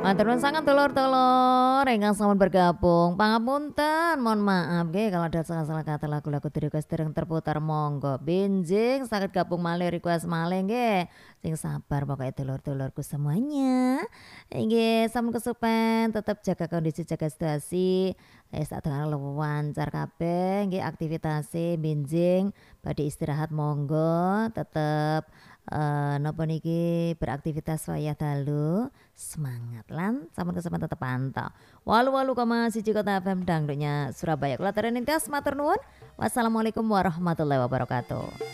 Matur nuwun sanget telur-telur ingkang sampun bergabung. Pangapunten, mohon maaf nggih kalau ada salah-salah kata lagu-lagu di request dereng terputar monggo benjing saged gabung malih request malih nggih. Sing sabar pokoknya telur-telurku semuanya. Nggih sampun kesupen tetep jaga kondisi jaga situasi. Sak lancar kabeh nggih aktivitas benjing badhe istirahat monggo tetep napa niki beraktivitas wayah dalu, semangat lan sampun kesepen tetep pantau. 88,1 Kota FM dangdutnya Surabaya. Kula terus matur nuwun. Wassalamualaikum warahmatullahi wabarakatuh.